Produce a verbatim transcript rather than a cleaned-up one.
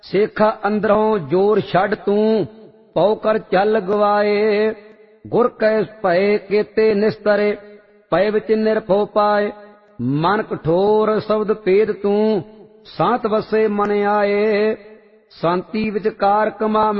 ਸੇਖਾ ਅੰਦਰੋਂ ਜੋਰ ਛੱਡ ਤੂੰ, ਪਉ ਕਰ ਚੱਲ ਗਵਾਏ। ਗੁਰ ਕੈ ਭਏ ਕੇਤੇ ਨਿਸਤਰੇ, ਪਏ ਵਿੱਚ ਨਿਰਭਉ ਪਾਏ। ਮਨ ਕਠੋਰ ਸ਼ਬਦ ਭੇਦ ਤੂੰ, ਸਾਤ ਵਸੇ ਮਨ ਆਏ। ਸ਼ਾਂਤੀ ਵਿਚਕਾਰ ਕਮਾਵੇਂ